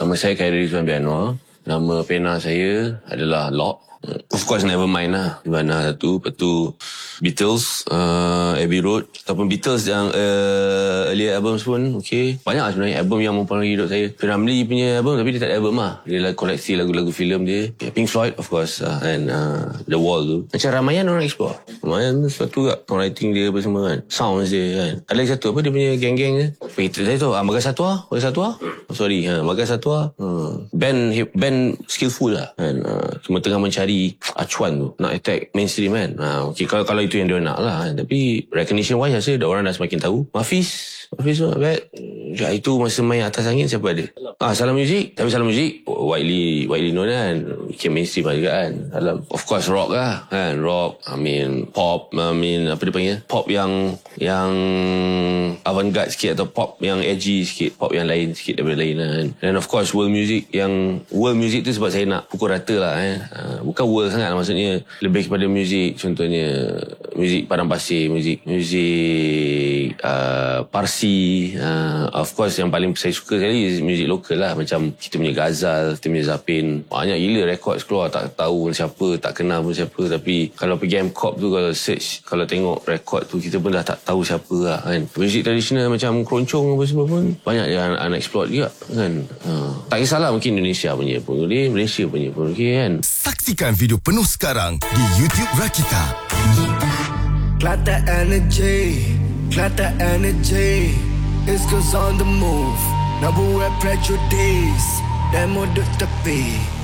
Nama saya Khairi Rizwan Bianwar. Nama pena saya adalah Lock. Of course Nevermind lah. Di mana satu. Lepas tu Beatles, Abbey Road. Ataupun Beatles yang earlier albums pun okay. Banyak lah sebenarnya album yang mempengaruhi hidup saya. Ramli punya album, tapi dia tak ada album lah. Dia lah koleksi lagu-lagu filem dia. Pink Floyd of course, and The Wall tu. Macam Ramayan orang explore. Ramayan tu sesuatu kat songwriting dia apa semua kan. Sounds dia kan. Ada lagi satu apa dia punya geng-geng dia. Saya tahu Magas Satwa. Magas Satwa. Band skillful lah kan. Cuma tengah mencari acuan tu, nak attack mainstream kan. Okay, kalau itu yang dia nak lah kan. Tapi recognition wise rasa orang dah semakin tahu. Hafiz tu itu masa main Atas Angin siapa ada? Salam Music. Tapi Salam Music widely known kan. Bikin mainstream lah juga kan. Of course rock lah kan. Rock, pop, apa dia panggil, pop yang avant-garde sikit, atau pop yang edgy sikit, pop yang lain sikit daripada lain lah kan. And of course world music tu sebab saya nak pukul rata lah bukan world sangat lah, maksudnya lebih kepada muzik, contohnya muzik Padang Pasir, muzik Parsi. Of course yang paling saya suka sekali is muzik lokal lah. Macam kita punya Ghazal, kita punya Zapin. Banyak gila records keluar, tak tahu siapa, tak kenal pun siapa. Tapi kalau pergi MCOP tu, kalau search, kalau tengok record tu, kita pun dah tak tahu siapa lah kan. Muzik tradisional macam keroncong apa semua pun banyak yang unexplored juga kan. Tak kisahlah, mungkin Indonesia punya pun boleh, Malaysia punya pun okay kan. Saksikan video penuh sekarang di YouTube Rakita. Clap that energy. It's cause on the move. Nak buat prejudice dan mudah tepi.